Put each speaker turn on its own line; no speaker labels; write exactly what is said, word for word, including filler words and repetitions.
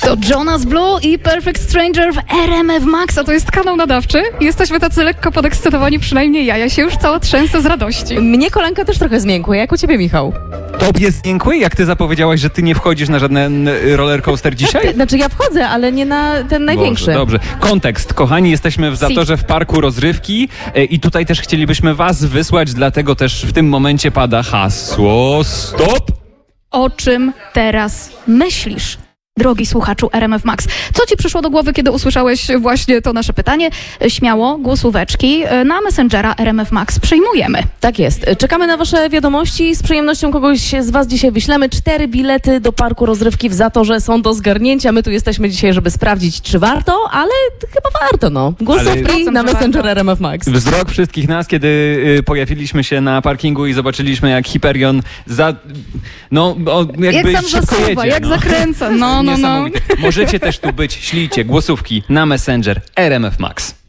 To Jonas Blue i Perfect Stranger w R M F Max, a to jest kanał nadawczy. Jesteśmy tacy lekko podekscytowani, przynajmniej ja. Ja się już cała trzęsę z radości.
Mnie kolanka też trochę zmiękła. Jak u ciebie, Michał?
Tobie zmiękły? Jak ty zapowiedziałaś, że ty nie wchodzisz na żaden roller coaster dzisiaj?
Znaczy ja wchodzę, ale nie na ten największy.
Boże, dobrze. Kontekst. Kochani, jesteśmy w Zatorze w Parku Rozrywki e, i tutaj też chcielibyśmy was wysłać, dlatego też w tym momencie pada hasło STOP!
O czym teraz myślisz, drogi słuchaczu R M F Max? Co ci przyszło do głowy, kiedy usłyszałeś właśnie to nasze pytanie? Śmiało, głosóweczki na Messengera R M F Max przyjmujemy.
Tak jest. Czekamy na wasze wiadomości. Z przyjemnością kogoś z was dzisiaj wyślemy. Cztery bilety do Parku Rozrywki w Zatorze są do zgarnięcia. My tu jesteśmy dzisiaj, żeby sprawdzić, czy warto, ale chyba warto, no. Głosówki
Ale...
na Messenger R M F Max.
Wzrok wszystkich nas, kiedy y, pojawiliśmy się na parkingu i zobaczyliśmy, jak Hyperion za... No, o, jakby
jak tam
szybko
zasuwa,
jedzie.
jak
no.
zakręca. No, no, no.
Niesamowite. Możecie też tu być. Ślijcie głosówki na Messenger R M F Max.